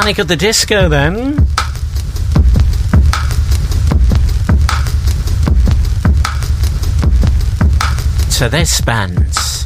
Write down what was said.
Panic at the Disco then. To this band.